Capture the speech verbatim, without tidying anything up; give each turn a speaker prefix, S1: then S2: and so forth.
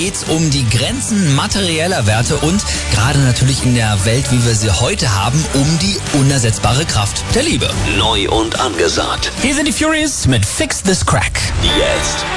S1: geht's um die Grenzen materieller Werte und gerade natürlich in der Welt, wie wir sie heute haben, um die unersetzbare Kraft der Liebe.
S2: Neu und angesagt.
S1: Hier sind die Furies mit Fix This Crack.
S2: Jetzt